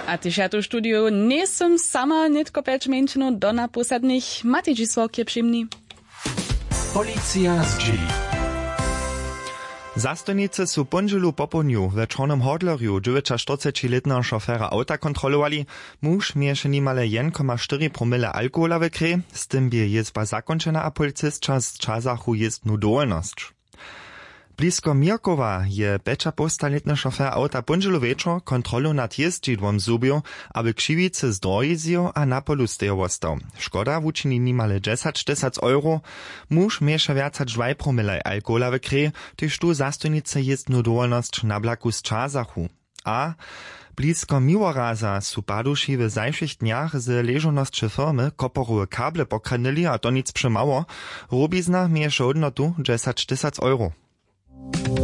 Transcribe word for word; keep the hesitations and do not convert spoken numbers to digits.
A tyž ja tu štúdiu nesem sama nitko peč menšinu do naposadných matičisvok je přimni. Policja z drzwi. Zastojnicy su ponželu popołdniu we Czarnym Hodlerju dziewięćdziesięcioczteroletnego szofera auta kontrolowali. Muž mieše nimale jeden przecinek cztery promile alkohola we krwi, z tym by jezba zakończona, a policystka z czasachu jest nudolność. Blisko Mirkowa je pięćdziesięcioletny szofer auta ponželu wieczor kontrolu nad jeździdłom zubił, aby křiwicy zdrojiził, a na polu stejowo stał. Szkoda wučini nimale dziesięć tysięcy euro. Muž mieše viacač dva promile alkohola we krwi, tyž tu zastojnice jest nudolność na blaku z czasachu. A blisko Miłoraza su paduši w zajszych dniach z leżonosće firmy koporowe kable pokrenili, a to nic przemało. Rubizna mieše hodnotu dziesięć tysięcy euro.